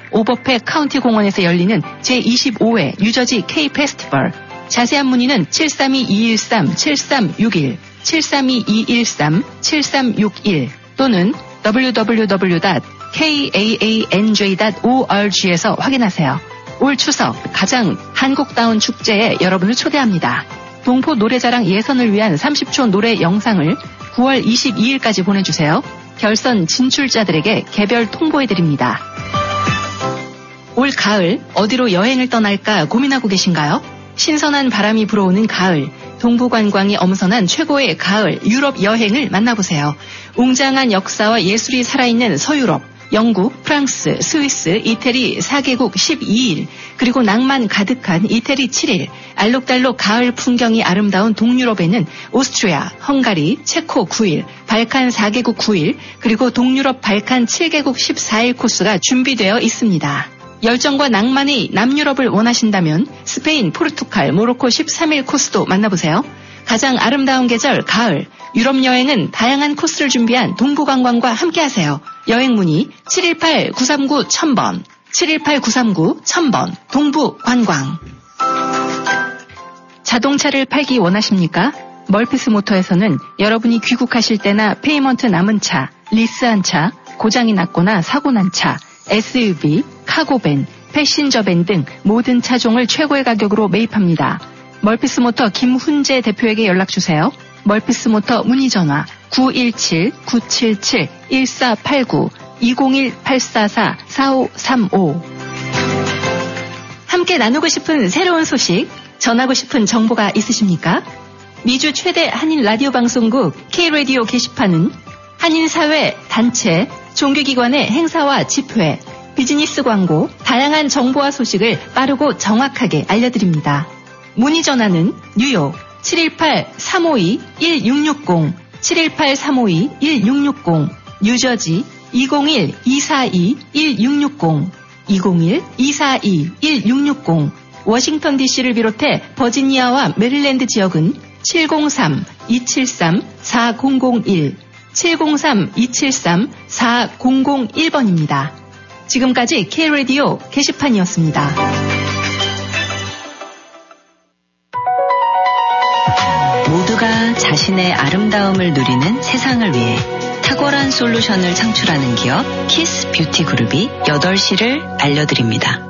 오버팩 카운티 공원에서 열리는 제25회 뉴저지 K 페스티벌. 자세한 문의는 732-213-7361, 732-213-7361 또는 www.kaanj.org에서 확인하세요. 올 추석 가장 한국다운 축제에 여러분을 초대합니다. 동포 노래자랑 예선을 위한 30초 노래 영상을 9월 22일까지 보내주세요. 결선 진출자들에게 개별 통보해드립니다. 올 가을 어디로 여행을 떠날까 고민하고 계신가요? 신선한 바람이 불어오는 가을, 동부관광이 엄선한 최고의 가을 유럽 여행을 만나보세요. 웅장한 역사와 예술이 살아있는 서유럽, 영국, 프랑스, 스위스, 이태리 4개국 12일, 그리고 낭만 가득한 이태리 7일, 알록달록 가을 풍경이 아름다운 동유럽에는 오스트리아, 헝가리, 체코 9일, 발칸 4개국 9일, 그리고 동유럽 발칸 7개국 14일 코스가 준비되어 있습니다. 열정과 낭만의 남유럽을 원하신다면 스페인, 포르투갈, 모로코 13일 코스도 만나보세요. 가장 아름다운 계절 가을, 유럽 여행은 다양한 코스를 준비한 동부관광과 함께하세요. 여행 문의 718-939-1000번, 718-939-1000번, 동부관광. 자동차를 팔기 원하십니까? 멀피스 모터에서는 여러분이 귀국하실 때나 페이먼트 남은 차, 리스한 차, 고장이 났거나 사고 난 차, SUV, 카고밴, 패신저밴 등 모든 차종을 최고의 가격으로 매입합니다. 멀피스 모터 김훈재 대표에게 연락주세요. 멀피스 모터 문의전화 917-977-1489, 201-844-4535. 함께 나누고 싶은 새로운 소식, 전하고 싶은 정보가 있으십니까? 미주 최대 한인 라디오 방송국 K-라디오 게시판은 한인사회, 단체, 종교기관의 행사와 집회, 비즈니스 광고, 다양한 정보와 소식을 빠르고 정확하게 알려드립니다. 문의 전화는 뉴욕 718-352-1660, 718-352-1660, 뉴저지 201-242-1660, 201-242-1660, 워싱턴 DC를 비롯해 버지니아와 메릴랜드 지역은 703-273-4001, 703-273-4001번입니다. 지금까지 K-라디오 게시판이었습니다. 모두가 자신의 아름다움을 누리는 세상을 위해 탁월한 솔루션을 창출하는 기업 키스 뷰티 그룹이 8시를 알려드립니다.